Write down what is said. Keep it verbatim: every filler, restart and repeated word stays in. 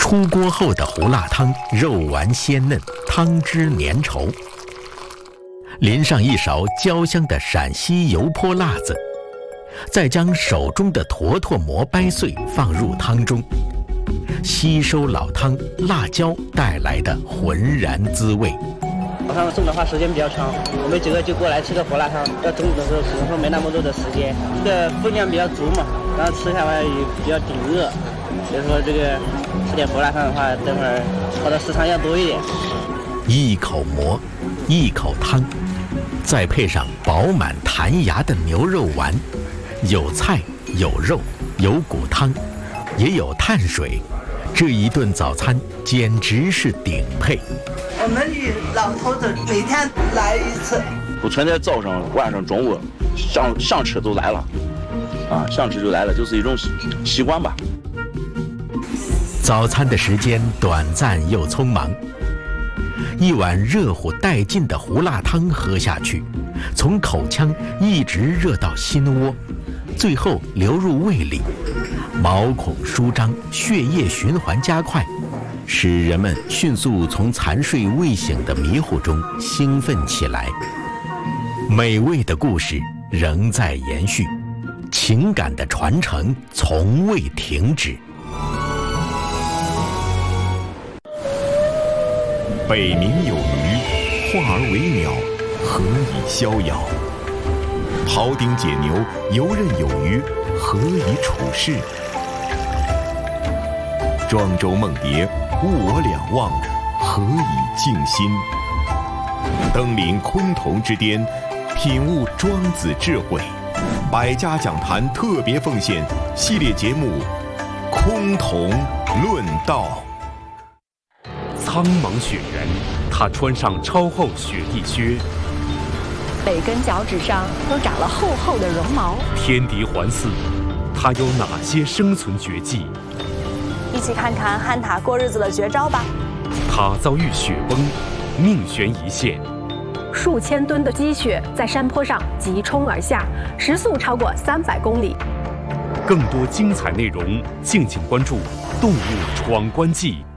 出锅后的胡辣汤，肉丸鲜嫩，汤汁粘稠，淋上一勺焦香的陕西油泼辣子，再将手中的坨坨馍掰碎放入汤中，吸收老汤辣椒带来的浑然滋味。 早上送的话时间比较长，我们几个就过来吃个胡辣汤。要中午的时候可能说没那么多的时间，这个分量比较足嘛，然后吃下来也比较顶饿，所以说这个吃点胡辣汤的话，等会儿泡的时长要多一点。 一口馍，一口汤，再配上饱满弹牙的牛肉丸，有菜有肉有骨汤，也有碳水，这一顿早餐简直是顶配。 我们与老头子每天来一次， 不存在早上、晚上、中午想想吃就来了，啊，想吃就来了，就是一种习惯吧。 早餐的时间短暂又匆忙，一碗热乎带劲的胡辣汤喝下去，从口腔一直热到心窝，最后流入胃里，毛孔舒张，血液循环加快，使人们迅速从残睡未醒的迷糊中兴奋起来。美味的故事仍在延续，情感的传承从未停止。 北冥有鱼，化而为鸟，何以逍遥？庖丁解牛，游刃有余，何以处世？庄周梦蝶，物我两忘，何以静心？登临崑崮之巅，品悟庄子智慧。百家讲坛特别奉献系列节目《崑崮论道》。 苍茫雪原，他穿上超厚雪地靴， 每根脚趾上都长了厚厚的绒毛。 天敌环伺，他有哪些生存绝技？ 一起看看汉塔过日子的绝招吧。 他遭遇雪崩，命悬一线。 数千吨的积雪在山坡上急冲而下，时速超过三百公里。 更多精彩内容，敬请关注《动物闯关记》。